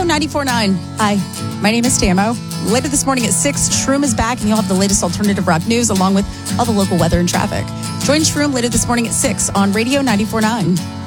94.9. Hi, my name is Tamo. Later this morning at 6, Shroom is back, and you'll have the latest alternative rock news along with all the local weather and traffic. Join Shroom later this morning at 6 on Radio 94.9.